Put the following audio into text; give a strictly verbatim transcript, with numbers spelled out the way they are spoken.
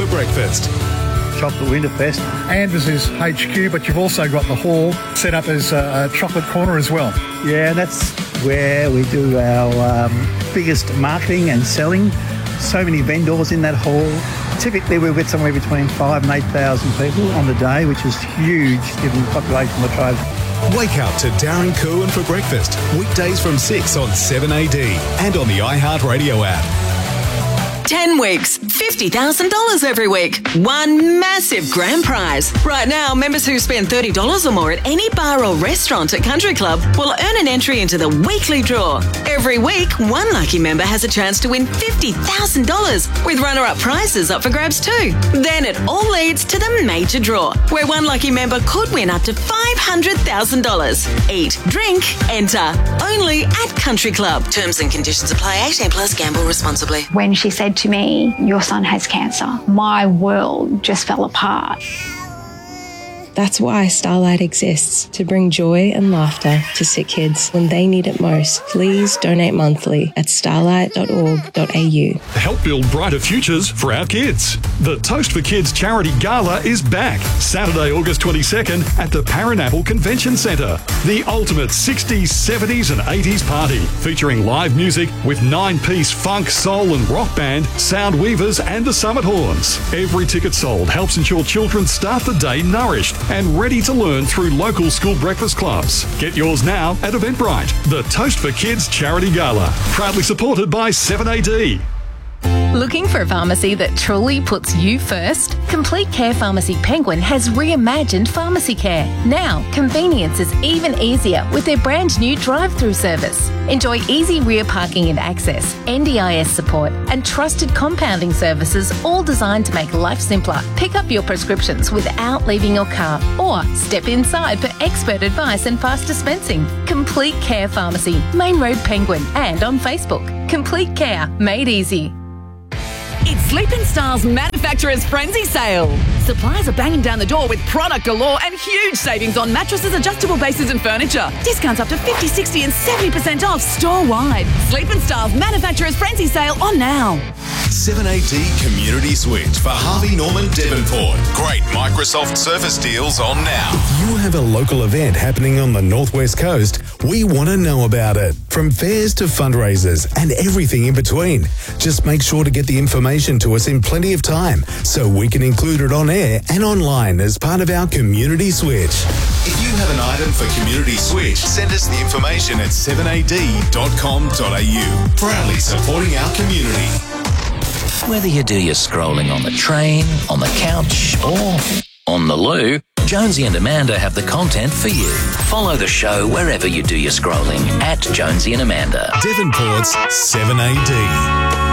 for breakfast. Chocolate Winterfest. Andrews is H Q, but you've also got the hall set up as a, a chocolate corner as well. Yeah, that's where we do our um, biggest marketing and selling. So many vendors in that hall. Typically, we'll get somewhere between five and eight thousand people on the day, which is huge given the population of Latrobe. Wake up to Darren Cohen for breakfast. Weekdays from six on seven A D and on the iHeartRadio app. ten weeks, fifty thousand dollars every week. One massive grand prize. Right now, members who spend thirty dollars or more at any bar or restaurant at Country Club will earn an entry into the weekly draw. Every week, one lucky member has a chance to win fifty thousand dollars with runner-up prizes up for grabs too. Then it all leads to the major draw, where one lucky member could win up to five hundred thousand dollars. Eat, drink, enter. Only at Country Club. Terms and conditions apply. eighteen plus, gamble responsibly. When she said to me, your son has cancer, my world just fell apart. That's why Starlight exists, to bring joy and laughter to sick kids when they need it most. Please donate monthly at starlight dot org dot a u. Help build brighter futures for our kids. The Toast for Kids Charity Gala is back Saturday, August twenty-second at the Parinapple Convention Centre. The ultimate sixties, seventies and eighties party featuring live music with nine-piece funk, soul and rock band, Sound Weavers and the Summit Horns. Every ticket sold helps ensure children start the day nourished and ready to learn through local school breakfast clubs. Get yours now at Eventbrite. The Toast for Kids Charity Gala, proudly supported by seven A D. Looking for a pharmacy that truly puts you first? Complete Care Pharmacy Penguin has reimagined pharmacy care. Now, convenience is even easier with their brand new drive-through service. Enjoy easy rear parking and access, N D I S support, and trusted compounding services, all designed to make life simpler. Pick up your prescriptions without leaving your car, or step inside for expert advice and fast dispensing. Complete Care Pharmacy, Main Road Penguin, and on Facebook. Complete Care, made easy. It's Sleep in Style's Manufacturer's Frenzy Sale. Suppliers are banging down the door with product galore and huge savings on mattresses, adjustable bases and furniture. Discounts up to fifty, sixty and seventy percent off store-wide. Sleep in Style's Manufacturer's Frenzy Sale on now. seven A D Community Switch for Harvey Norman Devonport. Great Microsoft Surface deals on now. If you have a local event happening on the Northwest Coast, we want to know about it. From fairs to fundraisers and everything in between. Just make sure to get the information to us in plenty of time so we can include it on air and online as part of our Community Switch. If you have an item for Community Switch, send us the information at seven a d dot com dot a u. Proudly supporting our community. Whether you do your scrolling on the train, on the couch, or on the loo, Jonesy and Amanda have the content for you. Follow the show wherever you do your scrolling at Jonesy and Amanda. Devonport's seven A D.